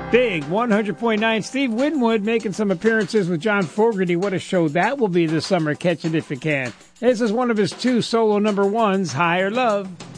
Big 100.9. Steve Winwood making some appearances with John Fogerty. What a show that will be this summer. Catch it if you can. This is one of his two solo number ones, Higher Love.